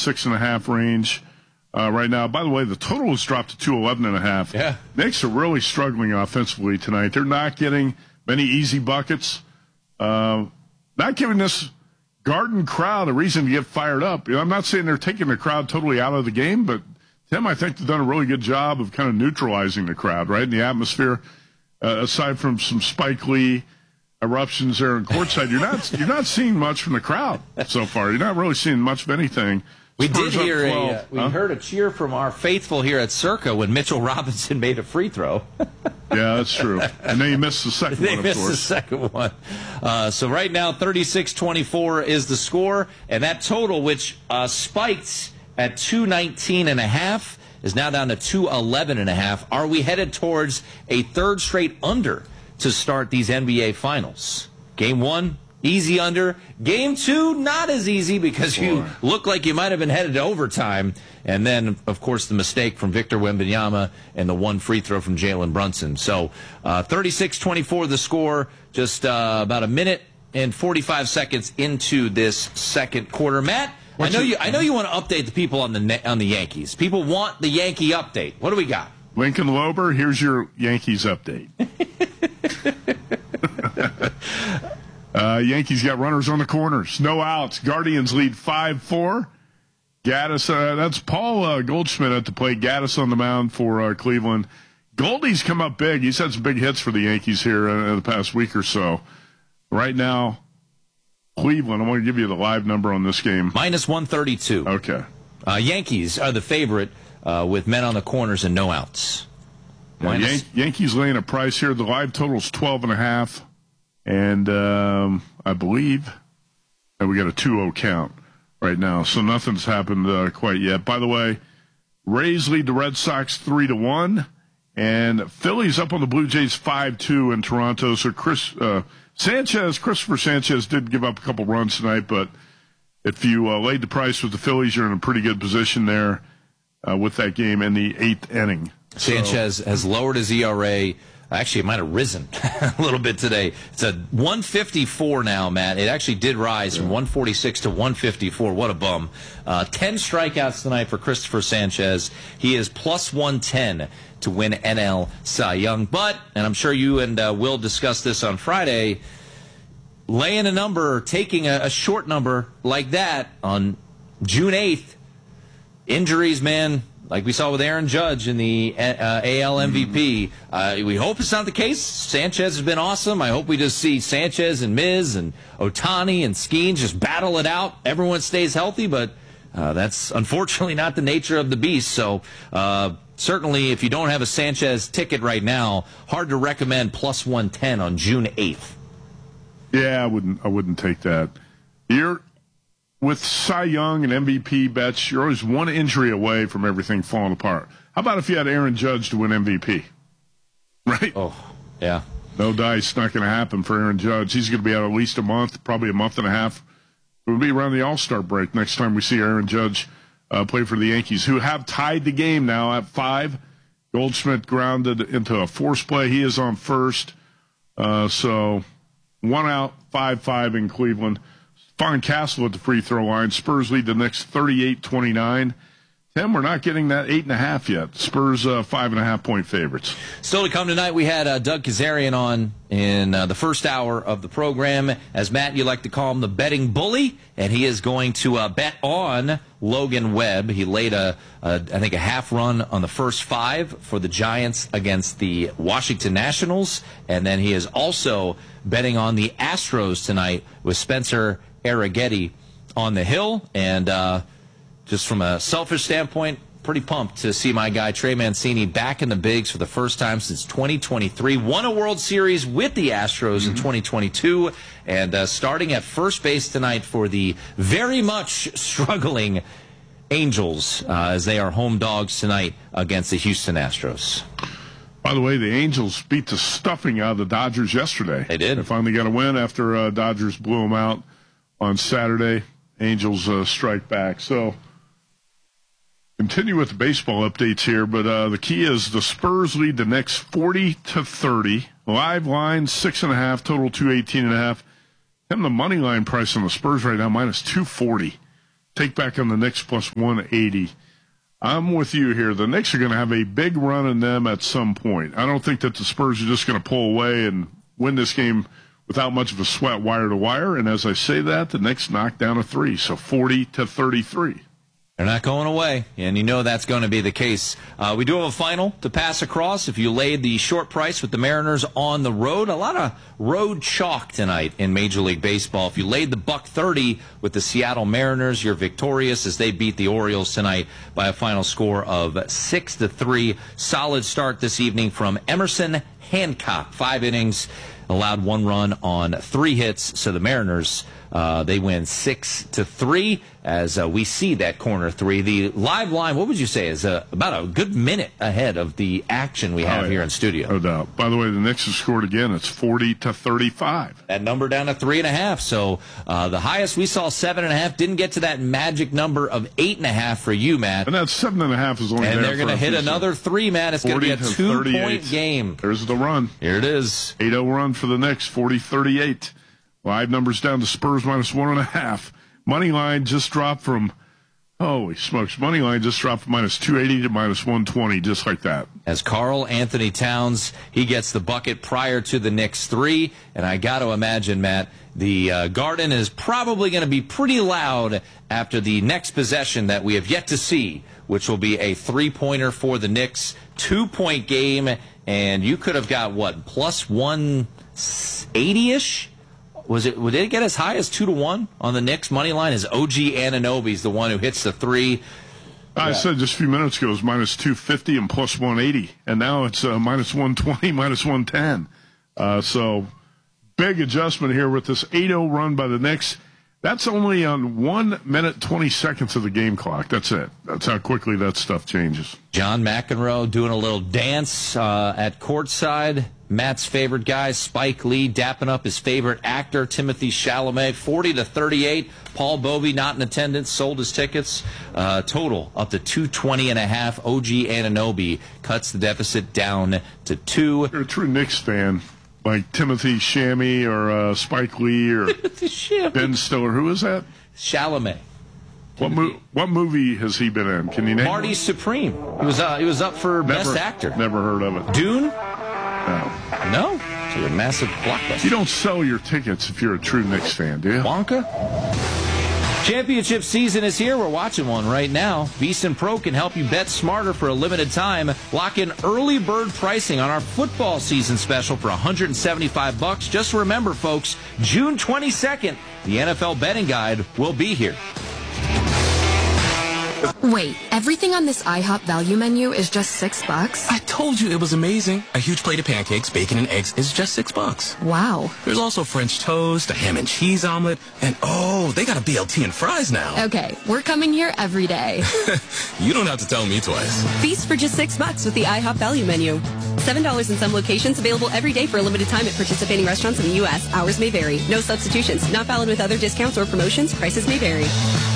6.5 range right now. By the way, the total has dropped to 211.5. Yeah. Knicks are really struggling offensively tonight. They're not getting many easy buckets. Not giving this Garden crowd a reason to get fired up. I'm not saying they're taking the crowd totally out of the game, but Tim, I think they've done a really good job of kind of neutralizing the crowd, right? In the atmosphere, aside from some Spike Lee eruptions there in courtside, you're not seeing much from the crowd so far. You're not really seeing much of anything. We Spurs did up 12. we heard a cheer from our faithful here at Circa when Mitchell Robinson made a free throw. Yeah, that's true. And then he missed the second one, of course. They missed the second one. So right now, 36-24 is the score, and that total, which spiked at 219.5, is now down to 211.5. Are we headed towards a third straight under to start these NBA Finals? Game 1, easy under. Game 2, not as easy because you look like you might have been headed to overtime. And then, of course, the mistake from Victor Wembanyama and the one free throw from Jalen Brunson. So 36-24 the score, just about a minute and 45 seconds into this second quarter. Matt, I know you want to update the people on the Yankees. People want the Yankee update. What do we got? Lincoln Lober, here's your Yankees update. Yankees got runners on the corners. No outs. Guardians lead 5-4. Gaddis, that's Paul Goldschmidt at the plate. Gaddis on the mound for Cleveland. Goldie's come up big. He's had some big hits for the Yankees here in the past week or so. Right now, Cleveland, I want to give you the live number on this game. Minus 132. Okay. Yankees are the favorite with men on the corners and no outs. Yankees laying a price here. The live total is 12.5. And I believe that we got a 2-0 count right now. So nothing's happened quite yet. By the way, Rays lead the Red Sox 3-1. And Phillies up on the Blue Jays 5-2 in Toronto. So Christopher Sanchez did give up a couple runs tonight. But if you laid the price with the Phillies, you're in a pretty good position there with that game in the 8th inning. Sanchez has lowered his ERA. Actually, it might have risen a little bit today. It's a 154 now, Matt. It actually did rise from 146 to 154. What a bum. 10 strikeouts tonight for Christopher Sanchez. He is plus 110 to win NL Cy Young. But, and I'm sure you and Will discuss this on Friday, laying a number, taking a short number like that on June 8th, injuries, man. Like we saw with Aaron Judge in the AL MVP. We hope it's not the case. Sanchez has been awesome. I hope we just see Sanchez and Miz and Ohtani and Skeens just battle it out. Everyone stays healthy, but that's unfortunately not the nature of the beast. So certainly if you don't have a Sanchez ticket right now, hard to recommend plus 110 on June 8th. Yeah, I wouldn't take that. With Cy Young and MVP bets, you're always one injury away from everything falling apart. How about if you had Aaron Judge to win MVP? Right? Oh, yeah. No dice, not going to happen for Aaron Judge. He's going to be out at least a month, probably a month and a half. It'll be around the All-Star break next time we see Aaron Judge play for the Yankees, who have tied the game now at 5. Goldschmidt grounded into a force play. He is on first. So 1 out, 5-5 in Cleveland. Fine Castle at the free throw line. Spurs lead the Knicks 38-29. Tim, we're not getting that 8.5 yet. Spurs 5.5-point favorites. Still to come tonight, we had Doug Kazarian on in the first hour of the program. As Matt, you like to call him the betting bully, and he is going to bet on Logan Webb. He laid I think a half run on the first 5 for the Giants against the Washington Nationals, and then he is also betting on the Astros tonight with Spencer Arrighetti on the hill. And just from a selfish standpoint, pretty pumped to see my guy Trey Mancini back in the bigs for the first time since 2023. Won a World Series with the Astros in 2022, and starting at first base tonight for the very much struggling Angels as they are home dogs tonight against the Houston Astros. By the way, the Angels beat the stuffing out of the Dodgers yesterday. They did. They finally got a win after Dodgers blew them out on Saturday. Angels strike back. So continue with the baseball updates here, but the key is the Spurs lead the Knicks 40-30. Live line 6.5, total 218.5. And the money line price on the Spurs right now minus 240. take back on the Knicks plus 180. I'm with you here. The Knicks are going to have a big run in them at some point. I don't think that the Spurs are just going to pull away and win this game without much of a sweat wire to wire. And as I say that, the Knicks knocked down a 3, so 40-33. They're not going away, and you know that's going to be the case. We do have a final to pass across. If you laid the short price with the Mariners on the road, a lot of road chalk tonight in Major League Baseball. If you laid the $1.30 with the Seattle Mariners, you're victorious as they beat the Orioles tonight by a final score of 6-3. Solid start this evening from Emerson Hancock. 5 innings, allowed 1 run on 3 hits. So the Mariners, they win 6-3 as we see that corner 3. The live line, what would you say, is about a good minute ahead of the action we have here in studio. No doubt. By the way, the Knicks have scored again. It's 40-35. That number down to 3.5. So the highest we saw 7.5. Didn't get to that magic number of 8.5 for you, Matt. And that 7.5 is only. And they're going to hit another 3, Matt. It's going to be a 2-point game. There's the run. Here it is. 8-0 run for the Knicks. 40-38. Live numbers down to Spurs minus 1.5. Money line just dropped from, holy smokes, money line just dropped from minus 280 to minus 120, just like that. As Karl Anthony Towns, he gets the bucket prior to the Knicks 3. And I got to imagine, Matt, the Garden is probably going to be pretty loud after the next possession that we have yet to see, which will be a 3-pointer for the Knicks. 2-point game, and you could have got, what, plus 180-ish? Would it get as high as 2-1 on the Knicks money line? As OG Anunoby's the one who hits the 3. I said just a few minutes ago it was minus 250 and plus 180, and now it's minus 120, minus 110. So big adjustment here with this 8-0 run by the Knicks. That's only on 1 minute, 20 seconds of the game clock. That's it. That's how quickly that stuff changes. John McEnroe doing a little dance at courtside. Matt's favorite guy, Spike Lee, dapping up his favorite actor, Timothée Chalamet. 40-38. Paul Bovey not in attendance, sold his tickets. Total up to 220.5. OG Anunoby cuts the deficit down to 2. You're a true Knicks fan, like Timothée Chalamet or Spike Lee or Ben Stiller. Who is that? Chalamet. What movie has he been in? Can you name Marty Supreme. He was up for Best Actor. Never heard of it. Dune? No. It's a massive blockbuster. You don't sell your tickets if you're a true Knicks fan, do you? Wonka? Championship season is here. We're watching one right now. VSiN Pro can help you bet smarter for a limited time. Lock in early bird pricing on our football season special for $175. Just remember, folks, June 22nd, the NFL betting guide will be here. Wait, everything on this IHOP value menu is just $6? I told you it was amazing. A huge plate of pancakes, bacon, and eggs is just $6. Wow. There's also French toast, a ham and cheese omelet, and they got a BLT and fries now. Okay, we're coming here every day. You don't have to tell me twice. Feast for just $6 with the IHOP value menu. $7 in some locations, available every day for a limited time at participating restaurants in the U.S. Hours may vary. No substitutions. Not valid with other discounts or promotions. Prices may vary.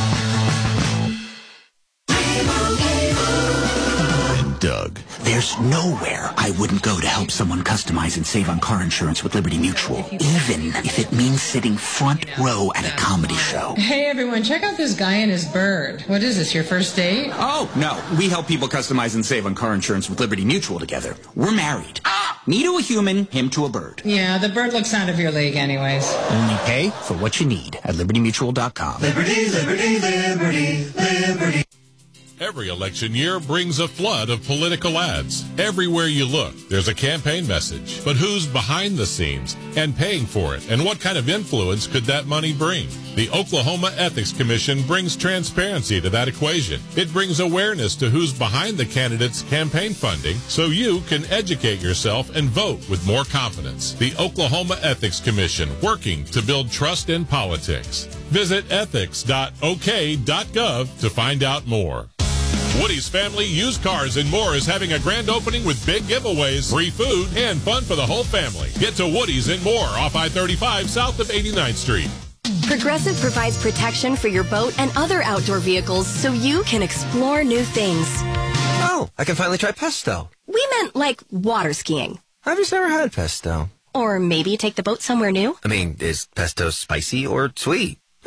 Doug. There's nowhere I wouldn't go to help someone customize and save on car insurance with Liberty Mutual, even if it means sitting front row at a comedy show. Hey everyone, check out this guy and his bird. What is this, your first date? Oh, no. We help people customize and save on car insurance with Liberty Mutual together. We're married. Me to a human, him to a bird. Yeah, the bird looks out of your league anyways. Only pay for what you need at LibertyMutual.com. Liberty, liberty, liberty, liberty. Every election year brings a flood of political ads. Everywhere you look, there's a campaign message. But who's behind the scenes and paying for it? And what kind of influence could that money bring? The Oklahoma Ethics Commission brings transparency to that equation. It brings awareness to who's behind the candidate's campaign funding so you can educate yourself and vote with more confidence. The Oklahoma Ethics Commission, working to build trust in politics. Visit ethics.ok.gov to find out more. Woody's Family Used Cars and More is having a grand opening with big giveaways, free food, and fun for the whole family. Get to Woody's and More off I-35 south of 89th Street. Progressive provides protection for your boat and other outdoor vehicles so you can explore new things. Oh, I can finally try pesto. We meant like water skiing. I've just never had pesto. Or maybe take the boat somewhere new. I mean, is pesto spicy or sweet?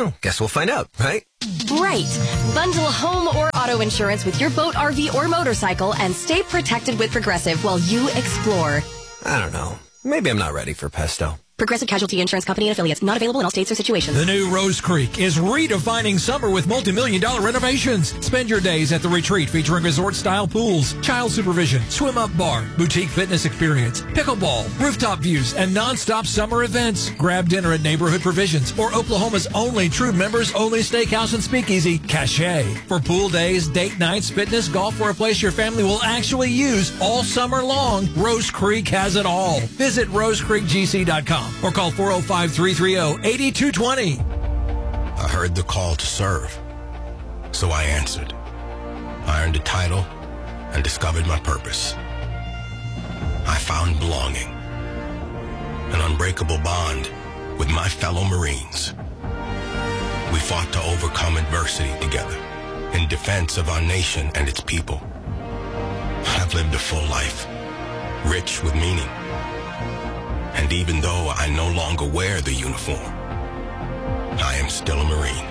Oh, guess we'll find out, right? Right. Bundle home or auto insurance with your boat, RV, or motorcycle and stay protected with Progressive while you explore. I don't know. Maybe I'm not ready for pesto. Progressive Casualty Insurance Company and affiliates. Not available in all states or situations. The new Rose Creek is redefining summer with multi-million-dollar renovations. Spend your days at the retreat featuring resort-style pools, child supervision, swim-up bar, boutique fitness experience, pickleball, rooftop views, and non-stop summer events. Grab dinner at Neighborhood Provisions or Oklahoma's only true members-only steakhouse and speakeasy, Cache. For pool days, date nights, fitness, golf, or a place your family will actually use all summer long, Rose Creek has it all. Visit rosecreekgc.com. or call 405-330-8220. I heard the call to serve, so I answered. I earned a title and discovered my purpose. I found belonging, an unbreakable bond with my fellow Marines. We fought to overcome adversity together in defense of our nation and its people. I've lived a full life, rich with meaning. And even though I no longer wear the uniform, I am still a Marine.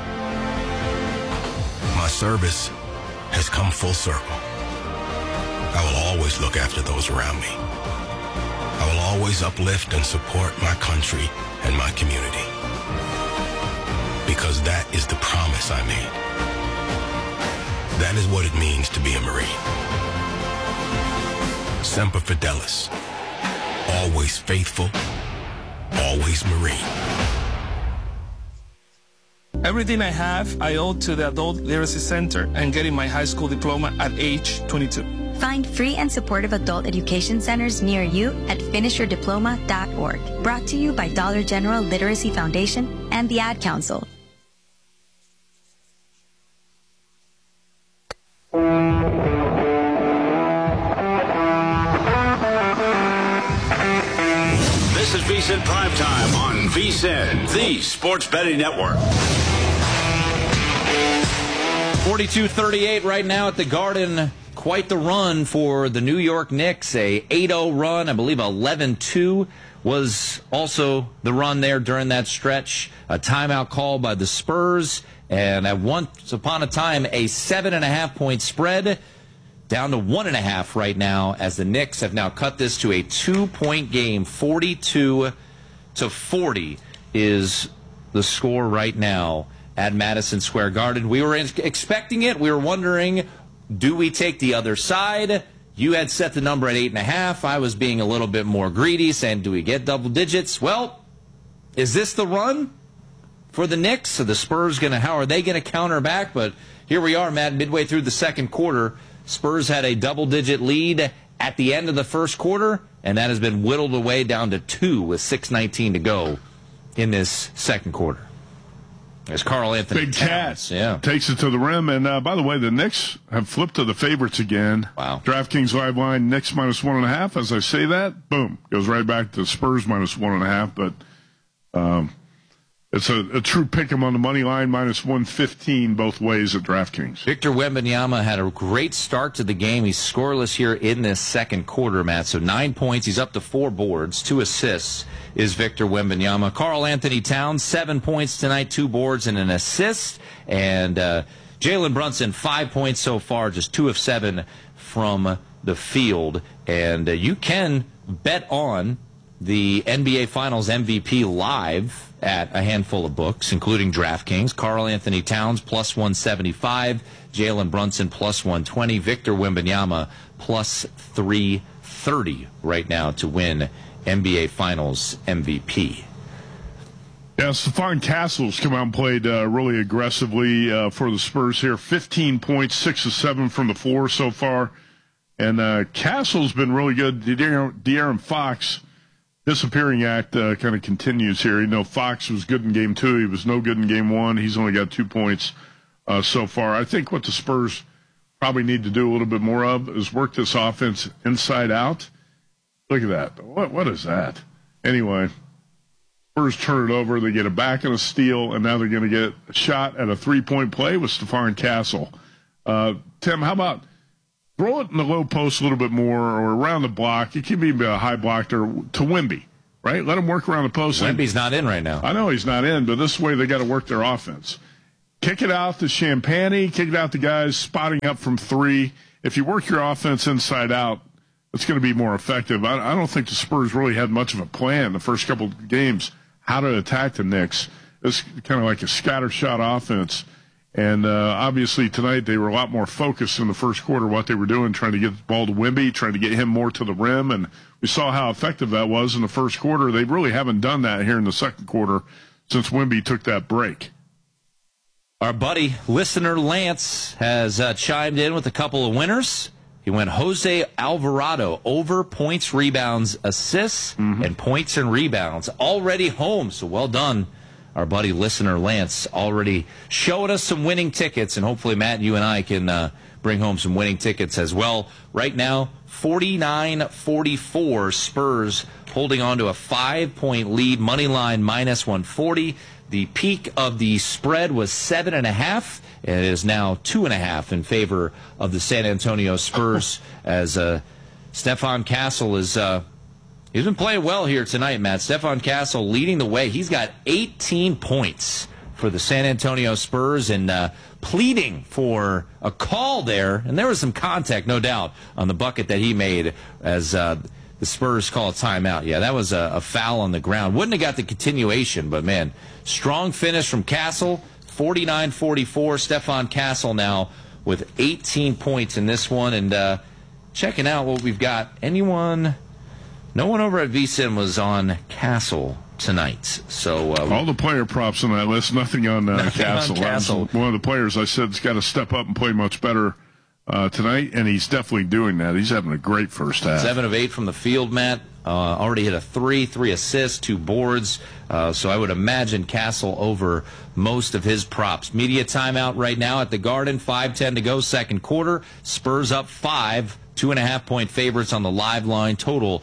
My service has come full circle. I will always look after those around me. I will always uplift and support my country and my community. Because that is the promise I made. That is what it means to be a Marine. Semper Fidelis. Always faithful, always Marine. Everything I have, I owe to the Adult Literacy Center and getting my high school diploma at age 22. Find free and supportive adult education centers near you at finishyourdiploma.org. Brought to you by Dollar General Literacy Foundation and the Ad Council. This is VSiN Primetime on VSiN, the sports betting network. 42-38 right now at the Garden. Quite the run for the New York Knicks. A 8-0 run. I believe 11-2 was also the run there during that stretch. A timeout call by the Spurs. And at once upon a time, a 7.5-point spread. Down to 1.5 right now as the Knicks have now cut this to a 2-point game. 42-40 is the score right now at Madison Square Garden. We were expecting it. We were wondering, do we take the other side? You had set the number at 8.5. I was being a little bit more greedy, saying, do we get double digits? Well, is this the run for the Knicks? So the Spurs how are they going to counter back? But here we are, Matt, midway through the second quarter. Spurs had a double-digit lead at the end of the first quarter, and that has been whittled away down to 2 with 6:19 to go in this second quarter. There's Carl Anthony Big Towns. Cat takes it to the rim. And, by the way, the Knicks have flipped to the favorites again. Wow. DraftKings live line, Knicks minus 1.5. As I say that, boom, goes right back to Spurs minus 1.5. But it's a true pick 'em on the money line, minus 115 both ways at DraftKings. Victor Wembanyama had a great start to the game. He's scoreless here in this second quarter, Matt. So 9 points. He's up to 4 boards, 2 assists is Victor Wembanyama. Karl Anthony Towns, 7 points tonight, 2 boards and an assist. And Jalen Brunson, 5 points so far, just 2 of 7 from the field. And you can bet on the NBA Finals MVP live at a handful of books, including DraftKings. Karl Anthony Towns, plus 175. Jalen Brunson, plus 120. Victor Wembanyama, plus 330 right now to win NBA Finals MVP. Yeah, Stephon Castle's come out and played really aggressively for the Spurs here. 15 points, 6 of 7 from the floor so far. And Castle's been really good. De'Aaron Fox disappearing act kind of continues here. You know, Fox was good in game 2. He was no good in game 1. He's only got 2 points so far. I think what the Spurs probably need to do a little bit more of is work this offense inside out. Look at that. What is that? Anyway, Spurs turn it over. They get it back in a steal, and now they're going to get a shot at a 3-point play with Stephon Castle. Tim, how about throw it in the low post a little bit more or around the block? It can be a high block to Wemby. right? Let them work around the post. Wemby's not in right now. I know he's not in, but this way they got to work their offense. Kick it out to Champagny, kick it out to guys spotting up from three. If you work your offense inside out, it's going to be more effective. I don't think the Spurs really had much of a plan the first couple of games how to attack the Knicks. It's kind of like a scattershot offense. And obviously tonight they were a lot more focused in the first quarter what they were doing, trying to get the ball to Wemby, trying to get him more to the rim. And we saw how effective that was in the first quarter. They really haven't done that here in the second quarter since Wemby took that break. Our buddy, listener Lance, has chimed in with a couple of winners. He went Jose Alvarado over points, rebounds, assists, and points and rebounds. Already home, so well done. Our buddy, listener Lance, already showing us some winning tickets, and hopefully, Matt, you and I can bring home some winning tickets as well. Right now, 49-44, Spurs holding on to a 5-point lead, money line minus 140. The peak of the spread was 7.5. It is now 2.5 in favor of the San Antonio Spurs as Stephon Castle is he's been playing well here tonight, Matt. Stephon Castle leading the way. He's got 18 points for the San Antonio Spurs and pleading for a call there. And there was some contact, no doubt, on the bucket that he made as the Spurs call a timeout. Yeah, that was a foul on the ground. Wouldn't have got the continuation, but, man, strong finish from Castle. 49-44. Stephon Castle now with 18 points in this one. And checking out what we've got. No one over at VSiN was on Castle tonight. So all the player props on that list, nothing on Castle. Castle. One of the players I said has got to step up and play much better tonight, and he's definitely doing that. He's having a great first half. 7 of 8 from the field, Matt. Already hit a 3 assists, 2 boards. So I would imagine Castle over most of his props. Media timeout right now at the Garden. 5:10 to go, second quarter. Spurs up 5, 2.5-point favorites on the live line. Total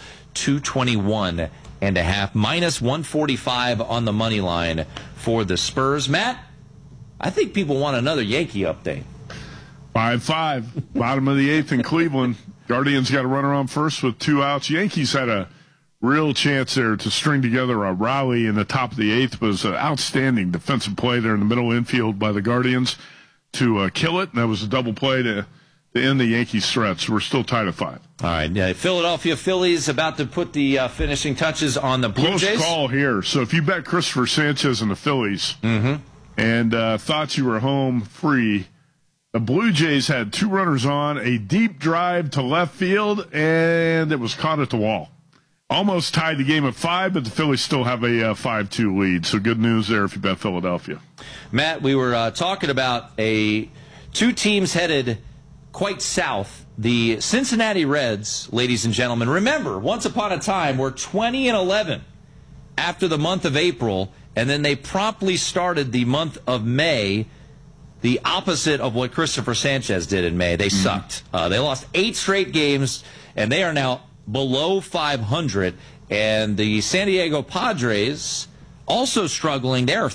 221.5. Minus 145 on the money line for the Spurs. Matt, I think people want another Yankee update. 5-5, bottom of the 8th in Cleveland. Guardians got a runner on first with 2 outs. Yankees had a real chance there to string together a rally in the top of the 8th. It was an outstanding defensive play there in the middle infield by the Guardians to kill it. And that was a double play to end the Yankees' threat. So we're still tied at 5. All right. Yeah, Philadelphia Phillies about to put the finishing touches on the Blue Jays. Close call here. So if you bet Christopher Sanchez and the Phillies and thought you were home free, the Blue Jays had 2 runners on, a deep drive to left field, and it was caught at the wall. Almost tied the game at 5, but the Phillies still have a 5-2 lead. So good news there if you bet Philadelphia. Matt, we were talking about 2 teams headed quite south. The Cincinnati Reds, ladies and gentlemen, remember, once upon a time, were 20-11 after the month of April, and then they promptly started the month of May the opposite of what Christopher Sanchez did in May. They sucked. They lost 8 straight games, and they are now below 500. And the San Diego Padres also struggling. They are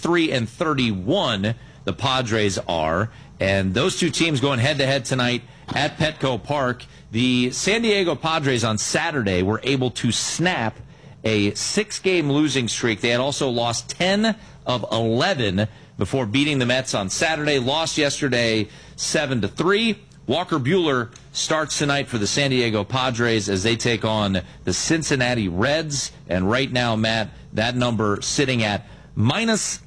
33-31. The Padres are. And those 2 teams going head-to-head tonight at Petco Park. The San Diego Padres on Saturday were able to snap a 6-game losing streak. They had also lost 10 of 11 before beating the Mets on Saturday. Lost yesterday 7-3. Walker Buehler starts tonight for the San Diego Padres as they take on the Cincinnati Reds. And right now, Matt, that number sitting at minus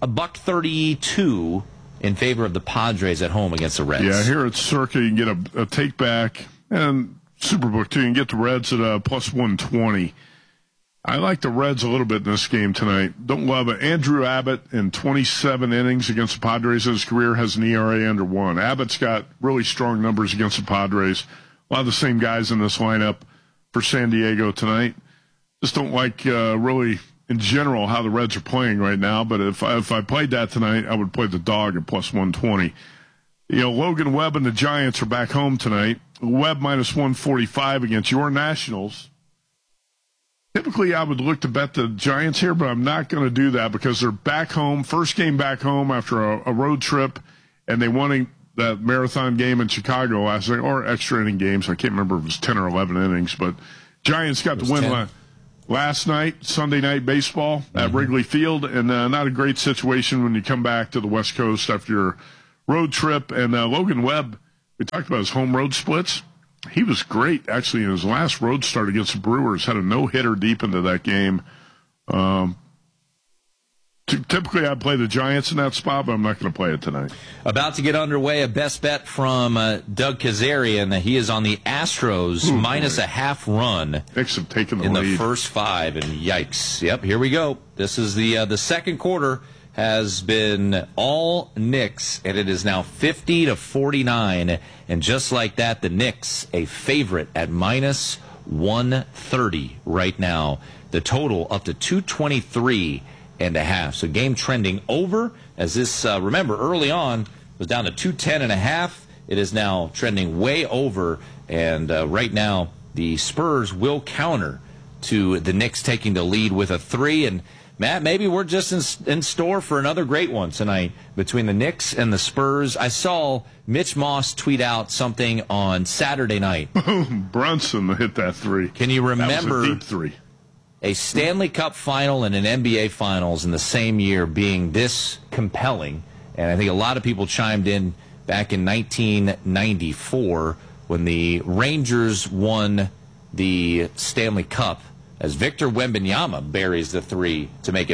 $1.32 in favor of the Padres at home against the Reds. Yeah, here at Circa, you can get a take back, and Superbook too. You can get the Reds at plus 120. I like the Reds a little bit in this game tonight. Don't love it. Andrew Abbott in 27 innings against the Padres in his career has an ERA under 1. Abbott's got really strong numbers against the Padres. A lot of the same guys in this lineup for San Diego tonight. Just don't like really in general how the Reds are playing right now. But if I played that tonight, I would play the dog at plus 120. You know, Logan Webb and the Giants are back home tonight. Webb minus 145 against your Nationals. Typically, I would look to bet the Giants here, but I'm not going to do that because they're back home, first game back home after a road trip, and they won that marathon game in Chicago last night, or extra inning games. I can't remember if it was 10 or 11 innings, but Giants got the win last night, Sunday night baseball at Wrigley Field, and not a great situation when you come back to the West Coast after your road trip. And Logan Webb, we talked about his home road splits. He was great, actually, in his last road start against the Brewers. Had a no-hitter deep into that game. Typically, I'd play the Giants in that spot, but I'm not going to play it tonight. About to get underway, a best bet from Doug Kazarian. He is on the Astros, minus a half run. Knicks have taken the in lead. The first 5, and yikes. Yep, here we go. This is the second quarter has been all Knicks, and it is now 50-49. And just like that, the Knicks, a favorite at minus 130 right now. The total up to 223.5. So game trending over as this, remember, early on was down to 210.5. It is now trending way over. And right now, the Spurs will counter to the Knicks taking the lead with a 3. And, Matt, maybe we're just in store for another great one tonight between the Knicks and the Spurs. I saw Mitch Moss tweet out something on Saturday night. Brunson hit that 3. Can you remember? That was a deep 3. A Stanley Cup final and an NBA Finals in the same year being this compelling. And I think a lot of people chimed in back in 1994 when the Rangers won the Stanley Cup as Victor Wembanyama buries the 3 to make it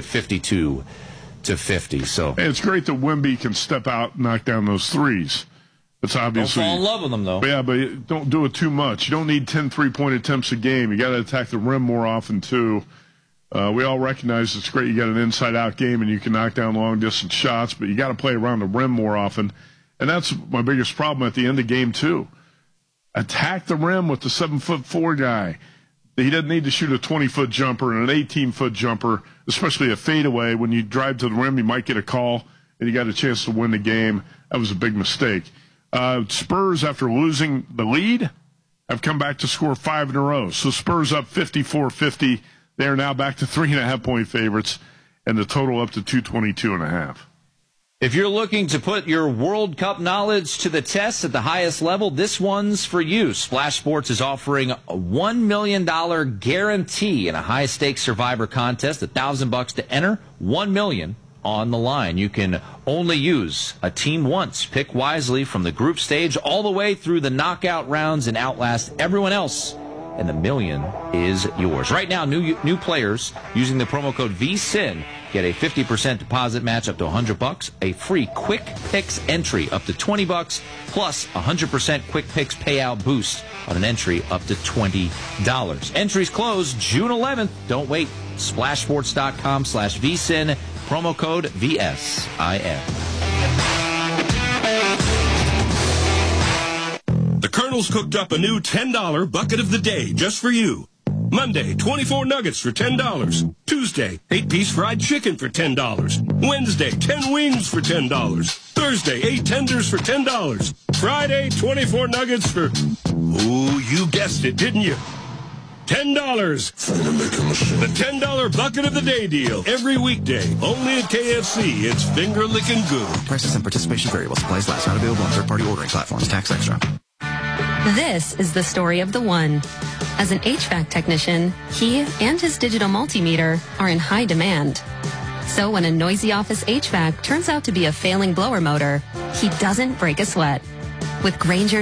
52-50. So it's great that Wemby can step out and knock down those 3s. It's obviously, don't fall in love with them, though. Yeah, but don't do it too much. You don't need 10 3-point attempts a game. You got to attack the rim more often, too. We all recognize it's great you got an inside-out game and you can knock down long-distance shots, but you got to play around the rim more often. And that's my biggest problem at the end of game 2. Attack the rim with the 7'4" guy. He doesn't need to shoot a 20-foot jumper and an 18-foot jumper, especially a fadeaway. When you drive to the rim, you might get a call, and you got a chance to win the game. That was a big mistake. Spurs, after losing the lead, have come back to score 5 in a row. So Spurs up 54-50. They are now back to 3.5-point favorites, and the total up to 222.5. If you're looking to put your World Cup knowledge to the test at the highest level, this one's for you. Splash Sports is offering a $1 million guarantee in a high-stakes Survivor contest, $1,000 to enter, $1 million on the line. You can only use a team once. Pick wisely from the group stage all the way through the knockout rounds and outlast everyone else, and the million is yours. Right now, new players using the promo code VSIN get a 50% deposit match up to $100, a free Quick Picks entry up to $20, plus 100% Quick Picks payout boost on an entry up to $20. Entries close June 11th. Don't wait. Splashsports.com/VSIN. Promo code VSIN. The Colonel's cooked up a new $10 bucket of the day just for you. Monday, 24 nuggets for $10. Tuesday, 8-piece fried chicken for $10. Wednesday, 10 wings for $10. Thursday, 8 tenders for $10. Friday, 24 nuggets for... Ooh, you guessed it, didn't you? $10. The $10 bucket of the day deal. Every weekday. Only at KFC. It's finger licking good. Prices and participation variable. Supplies last. Not available on third-party ordering platforms. Tax extra. This is the story of the one. As an HVAC technician, he and his digital multimeter are in high demand. So when a noisy office HVAC turns out to be a failing blower motor, he doesn't break a sweat. With Grainger